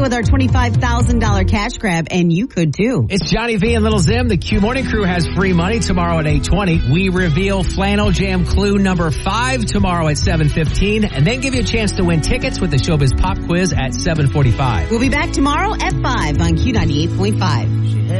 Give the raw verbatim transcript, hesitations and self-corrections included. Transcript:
with our twenty-five thousand dollars cash grab, and you could too. It's Johnny V and Little Zim. The Q Morning Crew has free money tomorrow at eight twenty. We reveal Flannel Jam clue number five tomorrow at seven fifteen, and then give you a chance to win tickets with the Showbiz Pop Quiz at seven forty-five. We'll be back tomorrow at five on Q ninety-eight point five.